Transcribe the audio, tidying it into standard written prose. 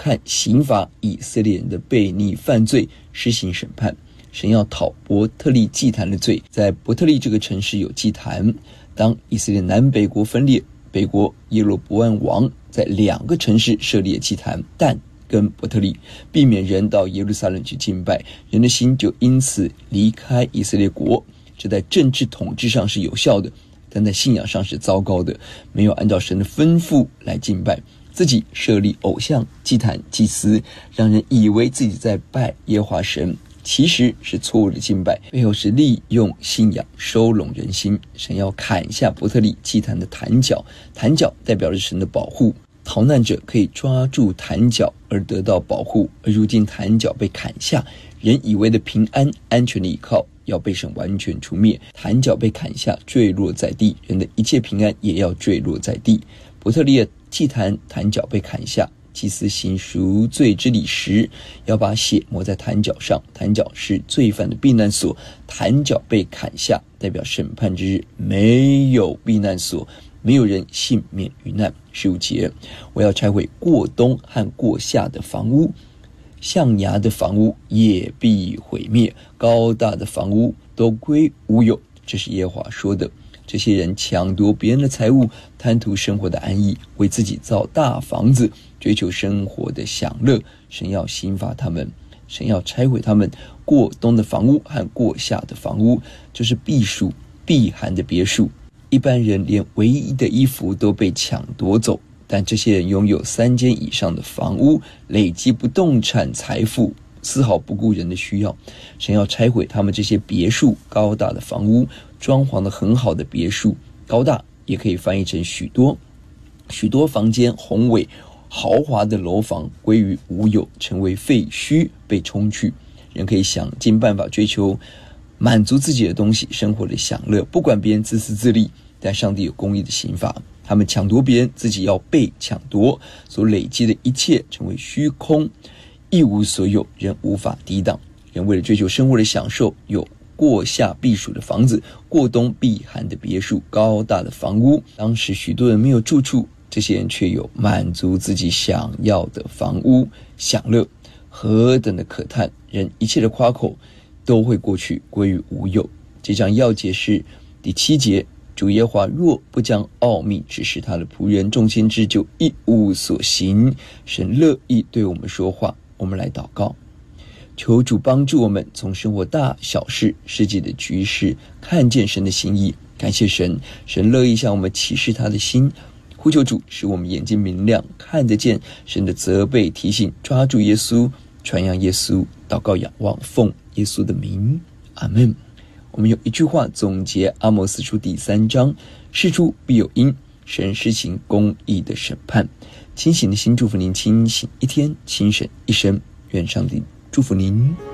看刑罚以色列人的悖逆犯罪，施行审判。神要讨伯特利祭坛的罪，在伯特利这个城市有祭坛。当以色列南北国分裂，北国耶罗伯安王在2个城市设立祭坛，但跟伯特利，避免人到耶路撒冷去敬拜，人的心就因此离开以色列国。这在政治统治上是有效的，但在信仰上是糟糕的，没有按照神的吩咐来敬拜，自己设立偶像祭坛祭司，让人以为自己在拜耶和华神，其实是错误的敬拜，背后是利用信仰收拢人心。神要砍下伯特利祭坛的坛角，坛角代表着神的保护，逃难者可以抓住坛角而得到保护，而如今坛角被砍下，人以为的平安安全的依靠要被神完全除灭，坛角被砍下坠落在地，人的一切平安也要坠落在地。伯特利的祭坛坛角被砍下，祭司行赎罪之礼时要把血抹在坛角上，坛角是罪犯的避难所，坛角被砍下代表审判之日没有避难所，没有人幸免于难。15节，我要拆毁过冬和过夏的房屋，象牙的房屋也必毁灭，高大的房屋都归无有，这是耶和华说的。这些人抢夺别人的财物，贪图生活的安逸，为自己造大房子，追求生活的享乐。神要刑罚他们，神要拆毁他们过冬的房屋和过夏的房屋，就是避暑避寒的别墅。一般人连唯一的衣服都被抢夺走，但这些人拥有3间以上的房屋，累积不动产财富，丝毫不顾人的需要。神要拆毁他们这些别墅，高大的房屋，装潢的很好的别墅，高大也可以翻译成许多，许多房间宏伟豪华的楼房归于无有，成为废墟，被冲去。人可以想尽办法追求满足自己的东西，生活的享乐，不管别人自私自利，但上帝有公义的刑罚。他们抢夺别人，自己要被抢夺，所累积的一切成为虚空，一无所有，人无法抵挡。人为了追求生活的享受，有过夏避暑的房子，过冬避寒的别墅，高大的房屋。当时许多人没有住处，这些人却有满足自己想要的房屋享乐，何等的可叹！人一切的夸口都会过去，归于无有。这章要解是第7节，主耶和华若不将奥秘指示他的仆人，众先知就一无所行。神乐意对我们说话，我们来祷告，求主帮助我们从生活大小事世界的局势看见神的心意。感谢神，神乐意向我们启示他的心，呼求主使我们眼睛明亮，看得见神的责备提醒，抓住耶稣，传扬耶稣，祷告仰望，奉耶稣的名，阿们。我们用一句话总结阿摩司书第3章，事出必有因，神施行公义的审判。清醒的心祝福您清醒一天，清醒一生，愿上帝祝福您。